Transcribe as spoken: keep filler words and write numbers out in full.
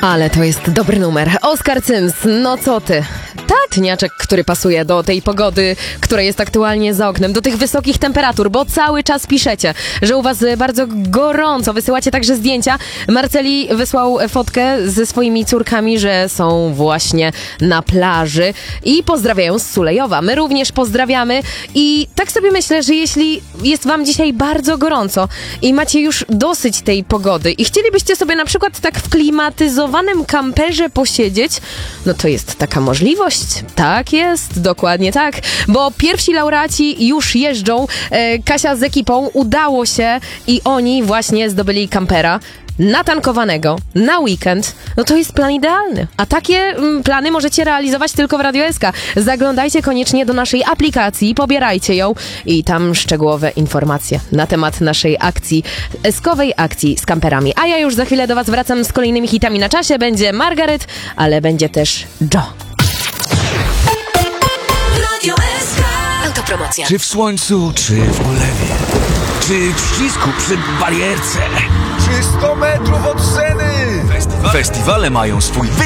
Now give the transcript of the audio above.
Ale to jest dobry numer. Oskar Cyms, no co ty? Tatniaczek, który pasuje do tej pogody, która jest aktualnie za oknem, do tych wysokich temperatur, bo cały czas piszecie, że u was bardzo gorąco, wysyłacie także zdjęcia. Marceli wysłał fotkę ze swoimi córkami, że są właśnie na plaży i pozdrawiają z Sulejowa. My również pozdrawiamy i tak sobie myślę, że jeśli jest wam dzisiaj bardzo gorąco i macie już dosyć tej pogody i chcielibyście sobie na przykład tak w klimatyzowanym kamperze posiedzieć, no to jest taka możliwość. Tak jest, dokładnie tak, bo pierwsi laureaci już jeżdżą. E, Kasia z ekipą, udało się i oni właśnie zdobyli kampera natankowanego na weekend. No to jest plan idealny. A takie mm, plany możecie realizować tylko w Radio S K. Zaglądajcie koniecznie do naszej aplikacji, pobierajcie ją i tam szczegółowe informacje na temat naszej akcji, eskowej akcji z kamperami. A ja już za chwilę do was wracam z kolejnymi hitami na czasie. Będzie Margaret, ale będzie też Joe. Autopromocja. Czy w słońcu, czy w ulewie, czy w ścisku przy barierce, Czy sto metrów od sceny? festiwale mają swój